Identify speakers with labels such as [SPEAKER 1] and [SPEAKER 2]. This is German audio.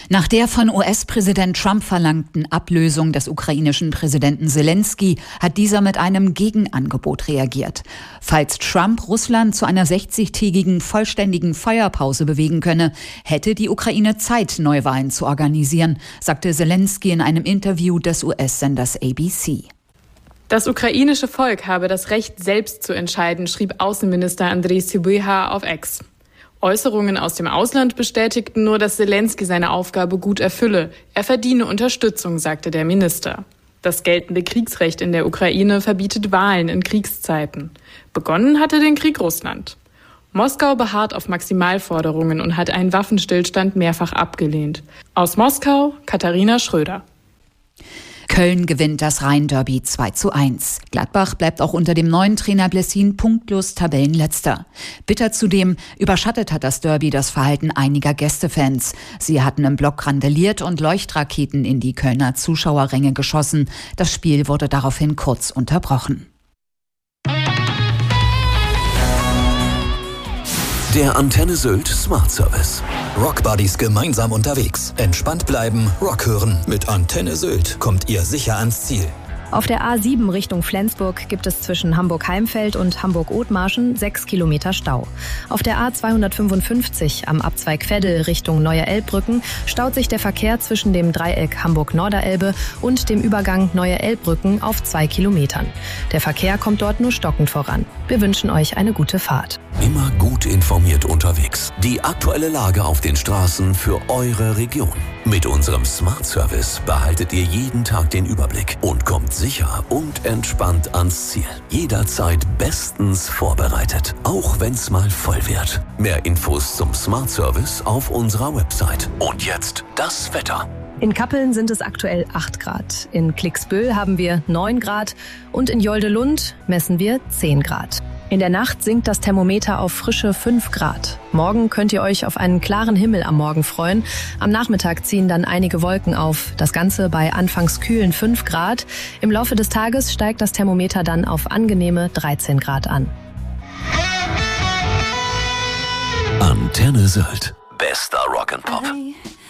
[SPEAKER 1] Nach der von US-Präsident Trump verlangten Ablösung des ukrainischen Präsidenten Selenskyj hat dieser mit einem Gegenangebot reagiert. Falls Trump Russland zu einer 60-tägigen vollständigen Feuerpause bewegen könne, hätte die Ukraine Zeit, Neuwahlen zu organisieren, sagte Selenskyj in einem Interview des US-Senders ABC.
[SPEAKER 2] Das ukrainische Volk habe das Recht, selbst zu entscheiden, schrieb Außenminister Andriy Sybiha auf X. Äußerungen aus dem Ausland bestätigten nur, dass Selenskyj seine Aufgabe gut erfülle. Er verdiene Unterstützung, sagte der Minister. Das geltende Kriegsrecht in der Ukraine verbietet Wahlen in Kriegszeiten. Begonnen hatte den Krieg Russland. Moskau beharrt auf Maximalforderungen und hat einen Waffenstillstand mehrfach abgelehnt. Aus Moskau, Katharina Schröder.
[SPEAKER 1] Köln gewinnt das Rhein-Derby 2:1. Gladbach bleibt auch unter dem neuen Trainer Blessin punktlos Tabellenletzter. Bitter zudem überschattet hat das Derby das Verhalten einiger Gästefans. Sie hatten im Block randaliert und Leuchtraketen in die Kölner Zuschauerränge geschossen. Das Spiel wurde daraufhin kurz unterbrochen.
[SPEAKER 3] Der Antenne Sylt Smart Service. Rockbuddies gemeinsam unterwegs. Entspannt bleiben, Rock hören. Mit Antenne Sylt kommt ihr sicher ans Ziel.
[SPEAKER 4] Auf der A7 Richtung Flensburg gibt es zwischen Hamburg-Heimfeld und Hamburg-Othmarschen 6 Kilometer Stau. Auf der A255 am Abzweig Veddel Richtung Neue Elbbrücken staut sich der Verkehr zwischen dem Dreieck Hamburg-Norderelbe und dem Übergang Neue Elbbrücken auf 2 Kilometern. Der Verkehr kommt dort nur stockend voran. Wir wünschen euch eine gute Fahrt.
[SPEAKER 3] Immer gut informiert unterwegs. Die aktuelle Lage auf den Straßen für eure Region. Mit unserem Smart Service behaltet ihr jeden Tag den Überblick und kommt sicher und entspannt ans Ziel. Jederzeit bestens vorbereitet, auch wenn's mal voll wird. Mehr Infos zum Smart Service auf unserer Website. Und jetzt das Wetter.
[SPEAKER 4] In Kappeln sind es aktuell 8 Grad. In Klicksbüll haben wir 9 Grad und in Joldelund messen wir 10 Grad. In der Nacht sinkt das Thermometer auf frische 5 Grad. Morgen könnt ihr euch auf einen klaren Himmel am Morgen freuen. Am Nachmittag ziehen dann einige Wolken auf. Das Ganze bei anfangs kühlen 5 Grad. Im Laufe des Tages steigt das Thermometer dann auf angenehme 13 Grad an.
[SPEAKER 3] Antenne Sylt. Bester Rock'n'Pop.